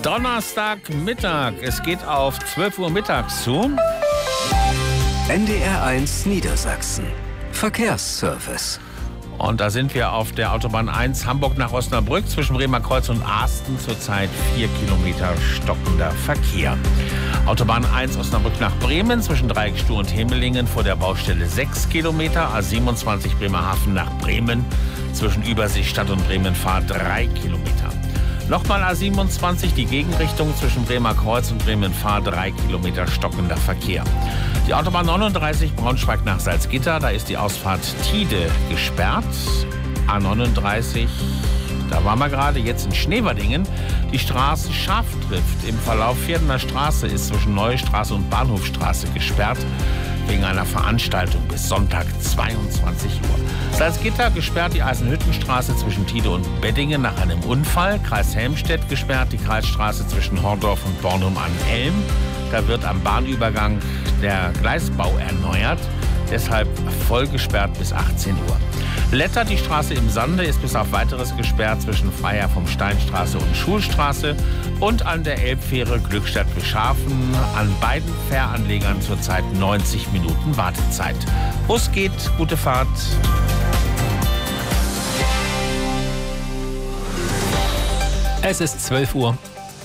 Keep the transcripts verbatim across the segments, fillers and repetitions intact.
Donnerstagmittag. Es geht auf zwölf Uhr mittags zu. N D R eins Niedersachsen. Verkehrsservice. Und da sind wir auf der Autobahn eins Hamburg nach Osnabrück zwischen Bremer Kreuz und Asten. Zurzeit vier Kilometer stockender Verkehr. Autobahn eins Osnabrück nach Bremen zwischen Dreieckstuhl und Hemelingen vor der Baustelle sechs Kilometer. A siebenundzwanzig Bremerhaven nach Bremen zwischen Überseestadt und Bremenfahrt drei Kilometer. Nochmal A siebenundzwanzig, die Gegenrichtung zwischen Bremer Kreuz und Bremenfahrt, drei Kilometer stockender Verkehr. Die Autobahn neununddreißig Braunschweig nach Salzgitter, da ist die Ausfahrt Thiede gesperrt. A neununddreißig, da waren wir gerade, jetzt in Schneverdingen. Die Straße Schaftrift im Verlauf Vierdener Straße ist zwischen Neue Straße und Bahnhofstraße gesperrt. Wegen einer Veranstaltung bis Sonntag zweiundzwanzig Uhr. Salzgitter gesperrt die Eisenhüttenstraße zwischen Thiede und Beddingen nach einem Unfall. Kreis Helmstedt gesperrt die Kreisstraße zwischen Horndorf und Bornum an Elm. Da wird am Bahnübergang der Gleisbau erneuert. Deshalb voll gesperrt bis achtzehn Uhr. Letter, die Straße im Sande, ist bis auf Weiteres gesperrt zwischen Freiherr vom Steinstraße und Schulstraße und an der Elbfähre Glückstadt-Bischhafen. An beiden Fähranlegern zurzeit neunzig Minuten Wartezeit. Bus geht, gute Fahrt. Es ist zwölf Uhr.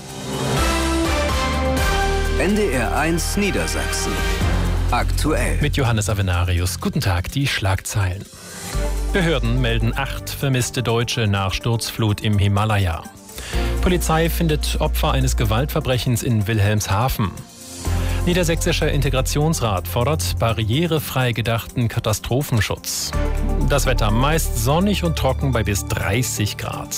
N D R eins Niedersachsen. Aktuell. Mit Johannes Avenarius. Guten Tag, die Schlagzeilen. Behörden melden acht vermisste Deutsche nach Sturzflut im Himalaya. Polizei findet Opfer eines Gewaltverbrechens in Wilhelmshaven. Niedersächsischer Integrationsrat fordert barrierefrei gedachten Katastrophenschutz. Das Wetter meist sonnig und trocken bei bis dreißig Grad.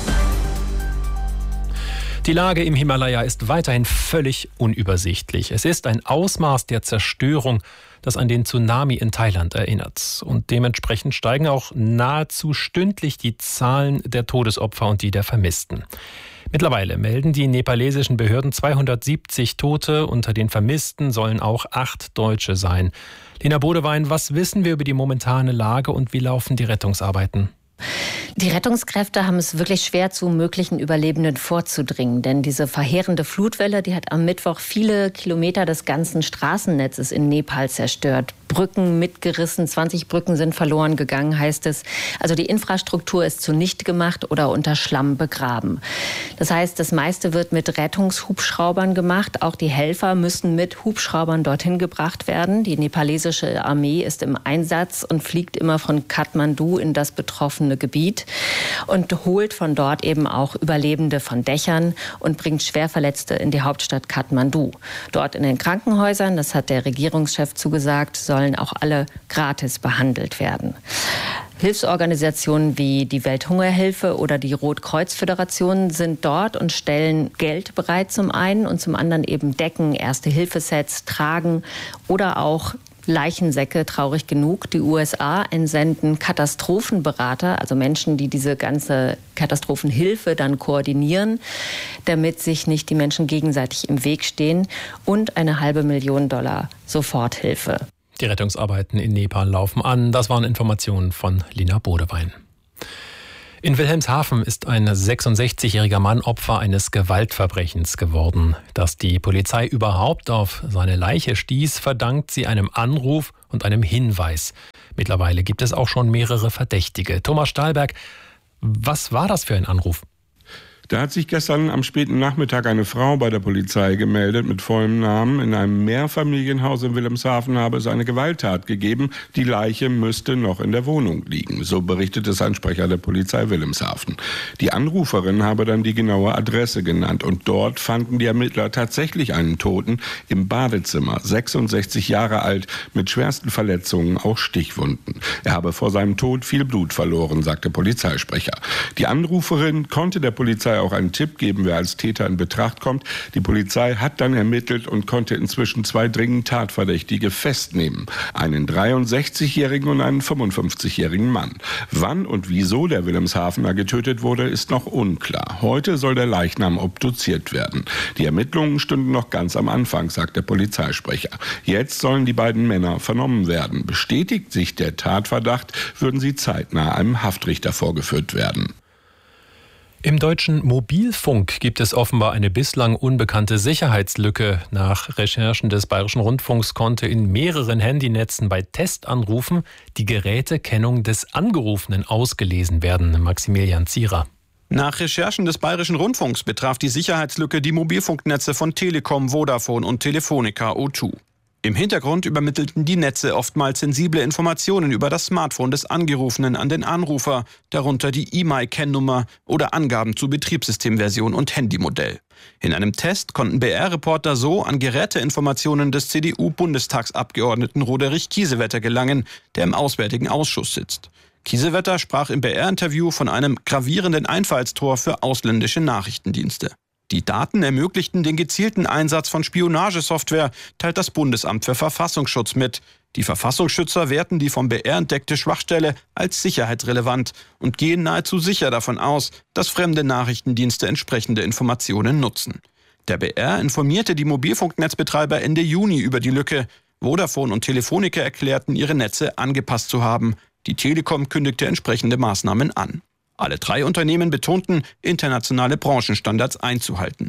Die Lage im Himalaya ist weiterhin völlig unübersichtlich. Es ist ein Ausmaß der Zerstörung, das an den Tsunami in Thailand erinnert. Und dementsprechend steigen auch nahezu stündlich die Zahlen der Todesopfer und die der Vermissten. Mittlerweile melden die nepalesischen Behörden zweihundertsiebzig Tote. Unter den Vermissten sollen auch acht Deutsche sein. Lena Bodewein, was wissen wir über die momentane Lage und wie laufen die Rettungsarbeiten? Die Rettungskräfte haben es wirklich schwer, zu möglichen Überlebenden vorzudringen. Denn diese verheerende Flutwelle, die hat am Mittwoch viele Kilometer des ganzen Straßennetzes in Nepal zerstört. Brücken mitgerissen, zwanzig Brücken sind verloren gegangen, heißt es. Also die Infrastruktur ist zunichte gemacht oder unter Schlamm begraben. Das heißt, das meiste wird mit Rettungshubschraubern gemacht. Auch die Helfer müssen mit Hubschraubern dorthin gebracht werden. Die nepalesische Armee ist im Einsatz und fliegt immer von Kathmandu in das betroffene Gebiet und holt von dort eben auch Überlebende von Dächern und bringt Schwerverletzte in die Hauptstadt Kathmandu. Dort in den Krankenhäusern, das hat der Regierungschef zugesagt, sollen auch alle gratis behandelt werden. Hilfsorganisationen wie die Welthungerhilfe oder die Rotkreuz-Föderation sind dort und stellen Geld bereit zum einen und zum anderen eben Decken, Erste-Hilfe-Sets, Tragen oder auch Leichensäcke, traurig genug. Die U S A entsenden Katastrophenberater, also Menschen, die diese ganze Katastrophenhilfe dann koordinieren, damit sich nicht die Menschen gegenseitig im Weg stehen, und eine halbe Million Dollar Soforthilfe. Die Rettungsarbeiten in Nepal laufen an. Das waren Informationen von Lena Bodewein. In Wilhelmshaven ist ein sechsundsechzigjähriger Mann Opfer eines Gewaltverbrechens geworden. Dass die Polizei überhaupt auf seine Leiche stieß, verdankt sie einem Anruf und einem Hinweis. Mittlerweile gibt es auch schon mehrere Verdächtige. Thomas Stahlberg, was war das für ein Anruf? Da hat sich gestern am späten Nachmittag eine Frau bei der Polizei gemeldet mit vollem Namen. In einem Mehrfamilienhaus in Wilhelmshaven habe es eine Gewalttat gegeben. Die Leiche müsste noch in der Wohnung liegen. So berichtet es ein Sprecher der Polizei Wilhelmshaven. Die Anruferin habe dann die genaue Adresse genannt. Und dort fanden die Ermittler tatsächlich einen Toten im Badezimmer. sechsundsechzig Jahre alt, mit schwersten Verletzungen, auch Stichwunden. Er habe vor seinem Tod viel Blut verloren, sagte Polizeisprecher. Die Anruferin konnte der Polizei auch einen Tipp geben, wer als Täter in Betracht kommt. Die Polizei hat dann ermittelt und konnte inzwischen zwei dringend Tatverdächtige festnehmen. Einen dreiundsechzigjährigen und einen fünfundfünfzigjährigen Mann. Wann und wieso der Wilhelmshavener getötet wurde, ist noch unklar. Heute soll der Leichnam obduziert werden. Die Ermittlungen stünden noch ganz am Anfang, sagt der Polizeisprecher. Jetzt sollen die beiden Männer vernommen werden. Bestätigt sich der Tatverdacht, würden sie zeitnah einem Haftrichter vorgeführt werden. Im deutschen Mobilfunk gibt es offenbar eine bislang unbekannte Sicherheitslücke. Nach Recherchen des Bayerischen Rundfunks konnte in mehreren Handynetzen bei Testanrufen die Gerätekennung des Angerufenen ausgelesen werden. Maximilian Zierer. Nach Recherchen des Bayerischen Rundfunks betraf die Sicherheitslücke die Mobilfunknetze von Telekom, Vodafone und Telefonica O zwei. Im Hintergrund übermittelten die Netze oftmals sensible Informationen über das Smartphone des Angerufenen an den Anrufer, darunter die E M I Kennnummer oder Angaben zu Betriebssystemversion und Handymodell. In einem Test konnten B R-Reporter so an Geräteinformationen des C D U-Bundestagsabgeordneten Roderich Kiesewetter gelangen, der im Auswärtigen Ausschuss sitzt. Kiesewetter sprach im B R-Interview von einem gravierenden Einfallstor für ausländische Nachrichtendienste. Die Daten ermöglichten den gezielten Einsatz von Spionagesoftware, teilt das Bundesamt für Verfassungsschutz mit. Die Verfassungsschützer werten die vom B R entdeckte Schwachstelle als sicherheitsrelevant und gehen nahezu sicher davon aus, dass fremde Nachrichtendienste entsprechende Informationen nutzen. Der B R informierte die Mobilfunknetzbetreiber Ende Juni über die Lücke. Vodafone und Telefonica erklärten, ihre Netze angepasst zu haben. Die Telekom kündigte entsprechende Maßnahmen an. Alle drei Unternehmen betonten, internationale Branchenstandards einzuhalten.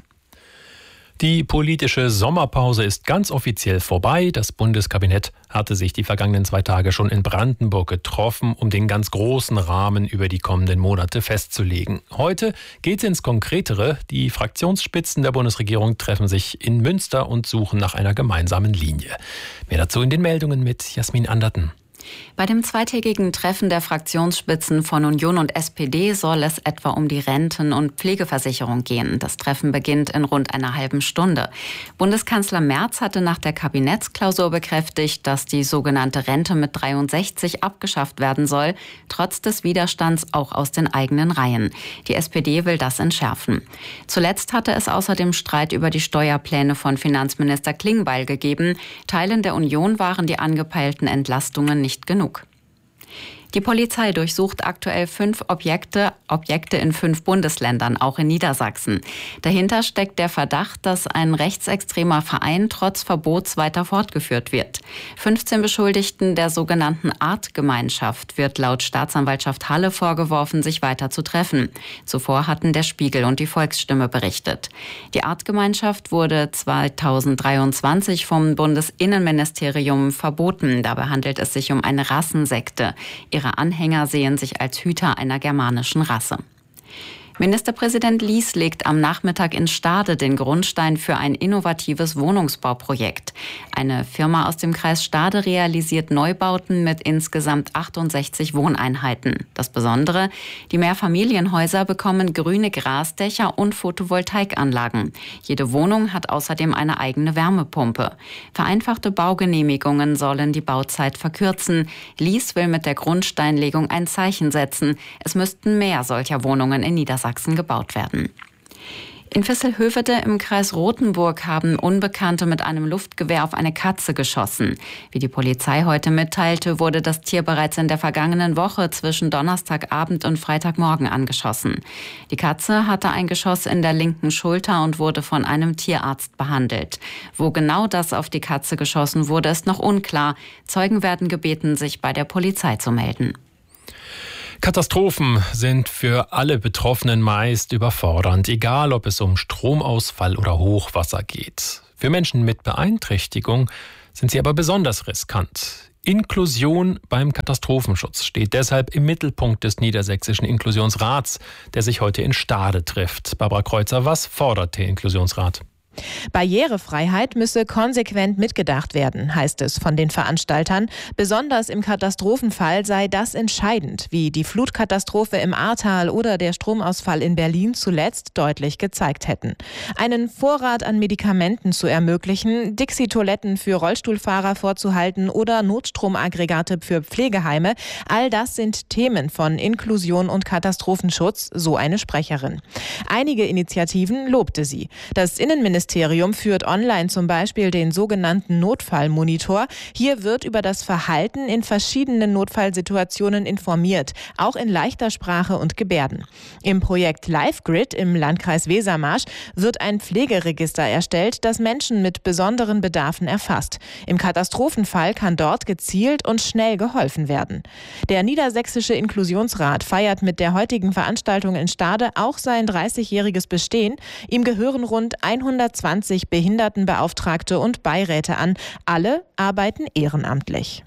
Die politische Sommerpause ist ganz offiziell vorbei. Das Bundeskabinett hatte sich die vergangenen zwei Tage schon in Brandenburg getroffen, um den ganz großen Rahmen über die kommenden Monate festzulegen. Heute geht es ins Konkretere. Die Fraktionsspitzen der Bundesregierung treffen sich in Münster und suchen nach einer gemeinsamen Linie. Mehr dazu in den Meldungen mit Jasmin Anderten. Bei dem zweitägigen Treffen der Fraktionsspitzen von Union und S P D soll es etwa um die Renten- und Pflegeversicherung gehen. Das Treffen beginnt in rund einer halben Stunde. Bundeskanzler Merz hatte nach der Kabinettsklausur bekräftigt, dass die sogenannte Rente mit dreiundsechzig abgeschafft werden soll, trotz des Widerstands auch aus den eigenen Reihen. Die S P D will das entschärfen. Zuletzt hatte es außerdem Streit über die Steuerpläne von Finanzminister Klingbeil gegeben. Teilen der Union waren die angepeilten Entlastungen nicht genug. Die Polizei durchsucht aktuell fünf Objekte, Objekte in fünf Bundesländern, auch in Niedersachsen. Dahinter steckt der Verdacht, dass ein rechtsextremer Verein trotz Verbots weiter fortgeführt wird. fünfzehn Beschuldigten der sogenannten Artgemeinschaft wird laut Staatsanwaltschaft Halle vorgeworfen, sich weiter zu treffen. Zuvor hatten der Spiegel und die Volksstimme berichtet. Die Artgemeinschaft wurde zweitausenddreiundzwanzig vom Bundesinnenministerium verboten. Dabei handelt es sich um eine Rassensekte. Ihre Anhänger sehen sich als Hüter einer germanischen Rasse. Ministerpräsident Lies legt am Nachmittag in Stade den Grundstein für ein innovatives Wohnungsbauprojekt. Eine Firma aus dem Kreis Stade realisiert Neubauten mit insgesamt achtundsechzig Wohneinheiten. Das Besondere: Die Mehrfamilienhäuser bekommen grüne Grasdächer und Photovoltaikanlagen. Jede Wohnung hat außerdem eine eigene Wärmepumpe. Vereinfachte Baugenehmigungen sollen die Bauzeit verkürzen. Lies will mit der Grundsteinlegung ein Zeichen setzen. Es müssten mehr solcher Wohnungen in Niedersachsen gebaut werden. In Visselhövede im Kreis Rothenburg haben Unbekannte mit einem Luftgewehr auf eine Katze geschossen. Wie die Polizei heute mitteilte, wurde das Tier bereits in der vergangenen Woche zwischen Donnerstagabend und Freitagmorgen angeschossen. Die Katze hatte ein Geschoss in der linken Schulter und wurde von einem Tierarzt behandelt. Wo genau das auf die Katze geschossen wurde, ist noch unklar. Zeugen werden gebeten, sich bei der Polizei zu melden. Katastrophen sind für alle Betroffenen meist überfordernd, egal ob es um Stromausfall oder Hochwasser geht. Für Menschen mit Beeinträchtigung sind sie aber besonders riskant. Inklusion beim Katastrophenschutz steht deshalb im Mittelpunkt des Niedersächsischen Inklusionsrats, der sich heute in Stade trifft. Barbara Kreuzer, was fordert der Inklusionsrat? Barrierefreiheit müsse konsequent mitgedacht werden, heißt es von den Veranstaltern. Besonders im Katastrophenfall sei das entscheidend, wie die Flutkatastrophe im Ahrtal oder der Stromausfall in Berlin zuletzt deutlich gezeigt hätten. Einen Vorrat an Medikamenten zu ermöglichen, Dixie-Toiletten für Rollstuhlfahrer vorzuhalten oder Notstromaggregate für Pflegeheime, all das sind Themen von Inklusion und Katastrophenschutz, so eine Sprecherin. Einige Initiativen lobte sie. Das Innenministerium Innenministerium führt online zum Beispiel den sogenannten Notfallmonitor. Hier wird über das Verhalten in verschiedenen Notfallsituationen informiert, auch in leichter Sprache und Gebärden. Im Projekt LiveGrid im Landkreis Wesermarsch wird ein Pflegeregister erstellt, das Menschen mit besonderen Bedarfen erfasst. Im Katastrophenfall kann dort gezielt und schnell geholfen werden. Der Niedersächsische Inklusionsrat feiert mit der heutigen Veranstaltung in Stade auch sein dreißigjähriges Bestehen. Ihm gehören rund hundertzwanzig Behindertenbeauftragte und Beiräte an. Alle arbeiten ehrenamtlich.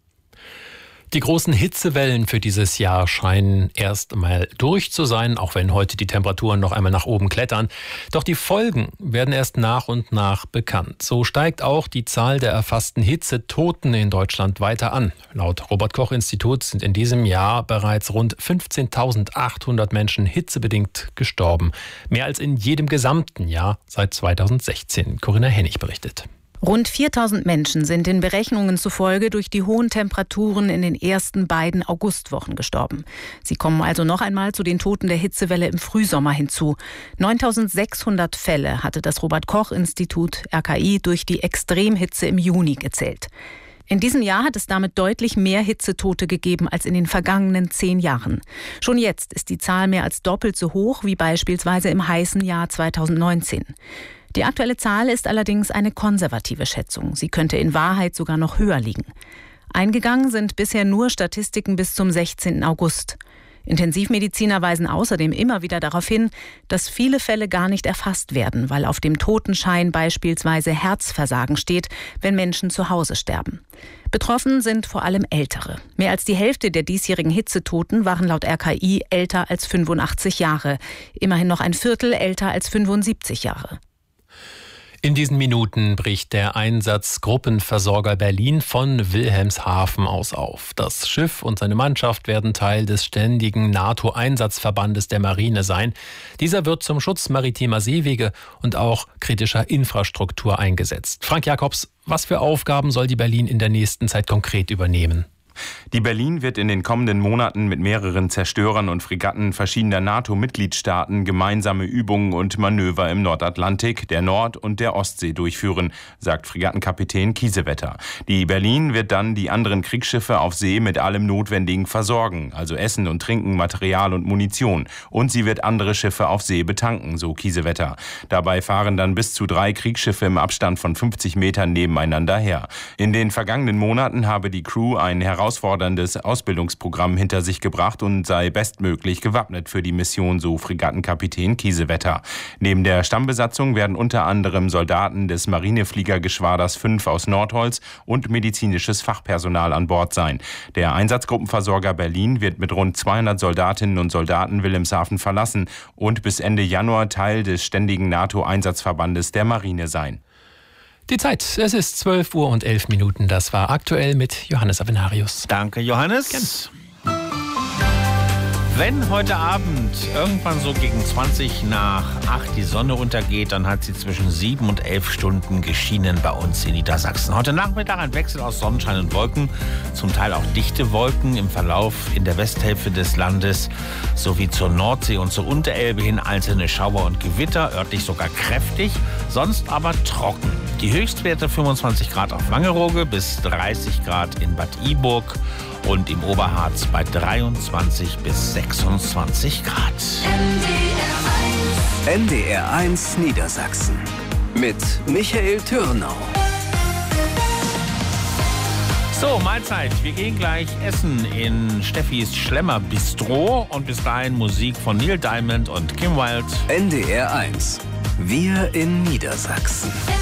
Die großen Hitzewellen für dieses Jahr scheinen erst mal durch zu sein, auch wenn heute die Temperaturen noch einmal nach oben klettern. Doch die Folgen werden erst nach und nach bekannt. So steigt auch die Zahl der erfassten Hitzetoten in Deutschland weiter an. Laut Robert-Koch-Institut sind in diesem Jahr bereits rund fünfzehntausendachthundert Menschen hitzebedingt gestorben. Mehr als in jedem gesamten Jahr seit zweitausendsechzehn. Corinna Hennig berichtet. Rund viertausend Menschen sind den Berechnungen zufolge durch die hohen Temperaturen in den ersten beiden Augustwochen gestorben. Sie kommen also noch einmal zu den Toten der Hitzewelle im Frühsommer hinzu. neuntausendsechshundert Fälle hatte das Robert-Koch-Institut R K I durch die Extremhitze im Juni gezählt. In diesem Jahr hat es damit deutlich mehr Hitzetote gegeben als in den vergangenen zehn Jahren. Schon jetzt ist die Zahl mehr als doppelt so hoch wie beispielsweise im heißen Jahr zweitausendneunzehn. Die aktuelle Zahl ist allerdings eine konservative Schätzung. Sie könnte in Wahrheit sogar noch höher liegen. Eingegangen sind bisher nur Statistiken bis zum sechzehnten August. Intensivmediziner weisen außerdem immer wieder darauf hin, dass viele Fälle gar nicht erfasst werden, weil auf dem Totenschein beispielsweise Herzversagen steht, wenn Menschen zu Hause sterben. Betroffen sind vor allem Ältere. Mehr als die Hälfte der diesjährigen Hitzetoten waren laut R K I älter als fünfundachtzig Jahre. Immerhin noch ein Viertel älter als fünfundsiebzig Jahre. In diesen Minuten bricht der Einsatz Gruppenversorger Berlin von Wilhelmshaven aus auf. Das Schiff und seine Mannschaft werden Teil des ständigen NATO-Einsatzverbandes der Marine sein. Dieser wird zum Schutz maritimer Seewege und auch kritischer Infrastruktur eingesetzt. Frank Jakobs, was für Aufgaben soll die Berlin in der nächsten Zeit konkret übernehmen? Die Berlin wird in den kommenden Monaten mit mehreren Zerstörern und Fregatten verschiedener NATO-Mitgliedstaaten gemeinsame Übungen und Manöver im Nordatlantik, der Nord- und der Ostsee durchführen, sagt Fregattenkapitän Kiesewetter. Die Berlin wird dann die anderen Kriegsschiffe auf See mit allem Notwendigen versorgen, also Essen und Trinken, Material und Munition. Und sie wird andere Schiffe auf See betanken, so Kiesewetter. Dabei fahren dann bis zu drei Kriegsschiffe im Abstand von fünfzig Metern nebeneinander her. In den vergangenen Monaten habe die Crew ein herausforderndes herausforderndes Ausbildungsprogramm hinter sich gebracht und sei bestmöglich gewappnet für die Mission, so Fregattenkapitän Kiesewetter. Neben der Stammbesatzung werden unter anderem Soldaten des Marinefliegergeschwaders fünf aus Nordholz und medizinisches Fachpersonal an Bord sein. Der Einsatzgruppenversorger Berlin wird mit rund zweihundert Soldatinnen und Soldaten Wilhelmshaven verlassen und bis Ende Januar Teil des ständigen NATO-Einsatzverbandes der Marine sein. Die Zeit, es ist zwölf Uhr und elf Minuten. Das war aktuell mit Johannes Avenarius. Danke, Johannes. Gerne. Wenn heute Abend irgendwann so gegen zwanzig nach acht die Sonne untergeht, dann hat sie zwischen sieben und elf Stunden geschienen bei uns in Niedersachsen. Heute Nachmittag ein Wechsel aus Sonnenschein und Wolken, zum Teil auch dichte Wolken im Verlauf in der Westhälfte des Landes sowie zur Nordsee und zur Unterelbe hin einzelne Schauer und Gewitter, örtlich sogar kräftig, sonst aber trocken. Die Höchstwerte fünfundzwanzig Grad auf Wangerooge bis dreißig Grad in Bad Iburg und im Oberharz bei dreiundzwanzig bis sechsundzwanzig Grad. N D R eins Niedersachsen mit Michael Türnau. So, Mahlzeit. Wir gehen gleich essen in Steffis Schlemmer Bistro und bis dahin Musik von Neil Diamond und Kim Wilde. N D R eins. Wir in Niedersachsen.